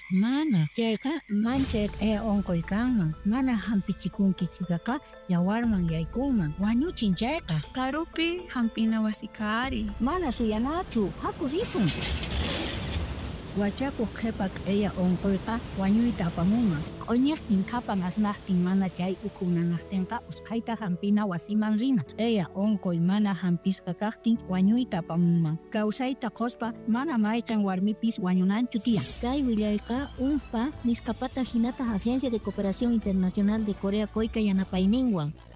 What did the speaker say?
Mana, chayqa manchay onkoy kanman. Mana hampichikunkichikaka yawarman yaykunman. Wañuchin chayqa. Karupi hampina wasi kari. Mana suyanachu, haku risun. Wachakuq qhipa k'eya onkoyqa wañuyta apamunman. Q'uñiqtin qhapan asnaqtin mana chay ukhu nanaqtinqa usqhayta hampina wasiman rina. Q'eya onkoy mana hampisqa kaqtin wañuyta apamunman. Kawsayta quspa mana mayqin warmipis wañunanchu tiyan. Kay willayqa UNFPA nisqapata hinata Agencia de Cooperación Internacional de Corea Coyqa yanapayninwan